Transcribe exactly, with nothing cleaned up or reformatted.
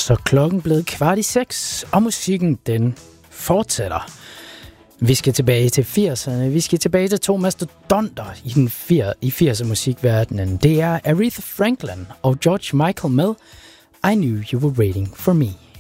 så klokken blevet kvart i seks, og musikken den fortsætter. Vi skal tilbage til firserne. Vi skal tilbage til to mastodonter i den i firserne musikverdenen. Det er Aretha Franklin og George Michael med I Knew You Were Waiting For Me.